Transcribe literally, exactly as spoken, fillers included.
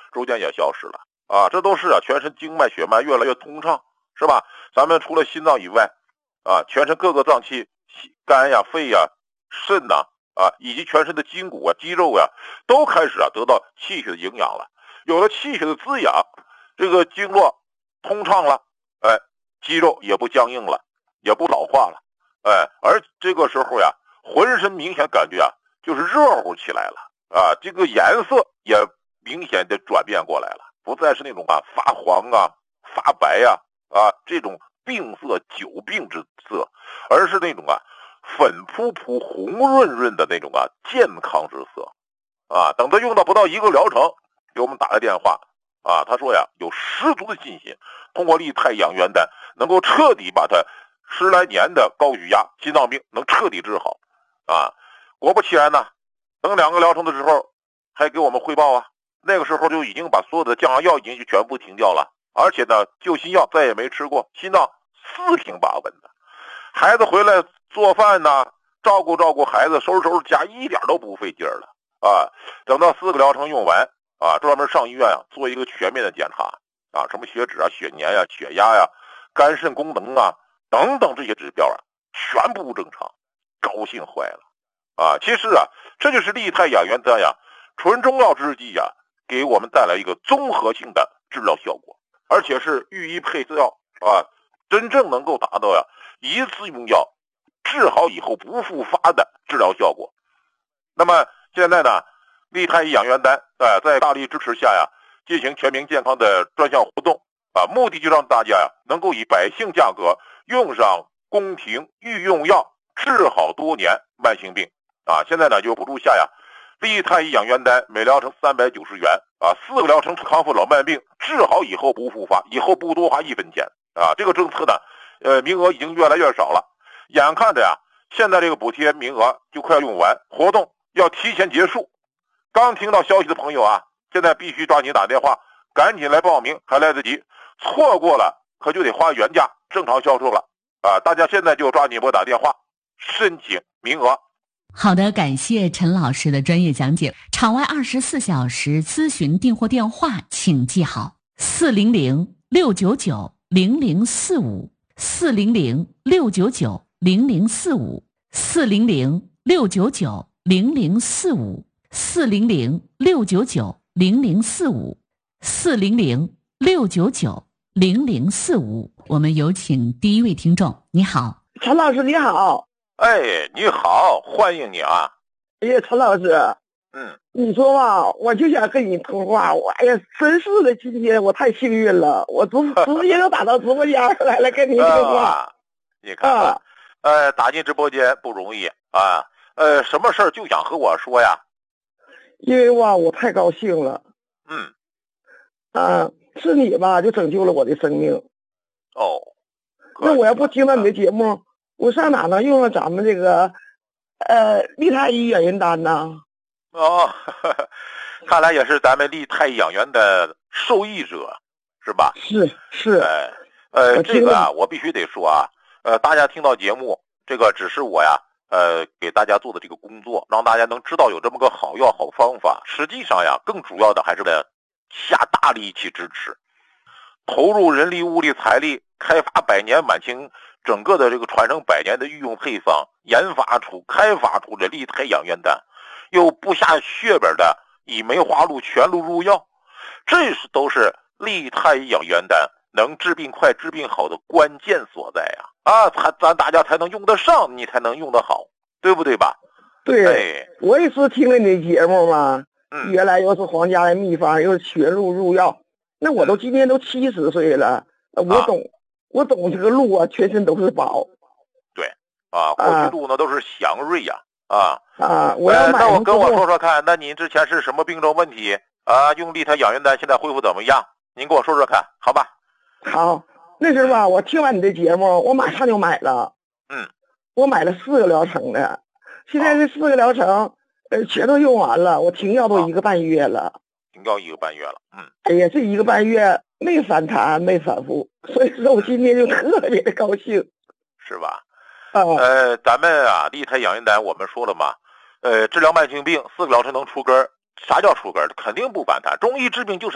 逐渐也消失了啊。这都是啊全身经脉血脉越来越通畅，是吧？咱们除了心脏以外啊，全身各个脏器，肝呀、肺呀、肾呐 啊, 啊，以及全身的筋骨啊、肌肉呀、啊，都开始啊得到气血的营养了。有了气血的滋养，这个经络通畅了，哎，肌肉也不僵硬了，也不老化了，哎，而这个时候呀，浑身明显感觉啊，就是热乎起来了啊，这个颜色也明显的转变过来了，不再是那种啊发黄啊、发白呀 啊, 啊这种病色、久病之色，而是那种啊粉扑扑、红润润的那种啊健康之色啊。等他用到不到一个疗程，给我们打个电话啊，他说呀有十足的信心，通过利泰养元丹能够彻底把他十来年的高血压、心脏病能彻底治好啊。果不其然呢，等两个疗程的时候还给我们汇报啊，那个时候就已经把所有的降压药已经全部停掉了，而且呢救心药再也没吃过，心脏四平八稳的。孩子回来做饭呢，照顾照顾孩子，收拾收拾家，一点都不费劲儿了啊。等到四个疗程用完啊，专门上医院啊做一个全面的检查啊，什么血脂啊、血粘呀、啊、血压呀、啊、肝肾功能啊等等这些指标啊全部正常，高兴坏了啊。其实啊，这就是利泰养元丹呀纯中药之剂呀，给我们带来一个综合性的治疗效果，而且是寓医配药啊，真正能够达到呀一次用药治好以后不复发的治疗效果。那么现在呢，利泰养元丹啊，在大力支持下呀，进行全民健康的专项活动啊，目的就让大家呀能够以百姓价格用上宫廷御用药，治好多年慢性病啊。现在呢就补助下呀，利泰养元丹每疗程三百九十元啊，四个疗程康复老慢病，治好以后不复发，以后不多花一分钱啊。这个政策呢，呃，名额已经越来越少了，眼看着呀，现在这个补贴名额就快要用完，活动要提前结束。刚听到消息的朋友啊，现在必须抓紧打电话，赶紧来报名，还来得及，错过了可就得花原价正常销售了啊！大家现在就抓紧拨打电话申请名额。 好的，感谢陈老师的专业讲解。场外二十四小时咨询订货电话，请记好：四零零六九九零零四五，四零零六九九零零四五，四零零六九九零零四五，四零零六九九零零四五，四零零六九九零零四五。我们有请第一位听众。你好， 陈老师你好。 哎，你好，欢迎你啊！ 哎呀，陈老师， 嗯， 你说吧，我就想跟你通话。我哎呀，真是的，今天我太幸运了，我直直接就打到直播间来了，跟你通话。 啊、你看看，啊、呃，打进直播间不容易啊。呃，什么事儿就想和我说呀？ 因为吧，我太高兴了。 嗯， 啊，是你吧，就拯救了我的生命。 哦， 那我要不听到你的节目，我上哪能用上咱们这个呃利泰医养元丹呢？ 哦呵呵，看来也是咱们利泰养元的受益者，是吧？ 是是。 哎，呃，这个啊，我必须得说啊，呃，大家听到节目，这个只是我呀，呃，给大家做的这个工作，让大家能知道有这么个好药、好方法。实际上呀，更主要的还是得下大力气支持，投入人力、物力、财力，开发百年满清整个的这个传承百年的御用配方，研发出、开发出这利泰养元丹，又不下血本的以梅花鹿全鹿入药，这是都是利泰养元丹能治病快、治病好的关键所在呀！啊，才咱大家才能用得上，你才能用得好，对不对吧？ 对， 哎、 我也是听了你的节目嘛， 嗯， 原来又是皇家的秘方，又是全鹿入药，那我都今年都七十岁了，我懂。啊，我懂这个鹿啊，全身都是宝。 对，啊，过去鹿呢都是祥瑞呀，啊啊，我要买、 呃。那我跟我说说看，那您之前是什么病症问题啊？用利泰养元丹现在恢复怎么样？您跟我说说看，好吧？ 好，那时候吧，我听完你的节目，我马上就买了。 嗯， 我买了四个疗程的，现在这四个疗程，呃，全都用完了，我停药都一个半月了。啊， 停药一个半月了，嗯。 哎呀，这一个半月没反弹，没反复，所以说我今天就特别的高兴， 是吧？ 啊， 呃，咱们啊，利泰养元丹，我们说了嘛，呃，治疗慢性病，四个疗程能出根儿。啥叫出根儿？肯定不反弹。中医治病就是